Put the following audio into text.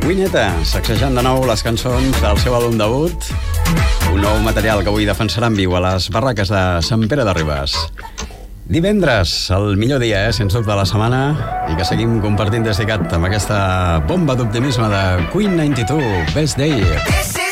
Wineta, sacsejant de nou les cançons del seu àlbum debut, un nou material que avui defensarà en viu a les barraques de Sant Pere de Ribes. Divendres, el millor dia, sens dubte, de la setmana, i que seguim compartint des d'ICAT amb aquesta bomba d'optimisme de Queen 92, Best Day.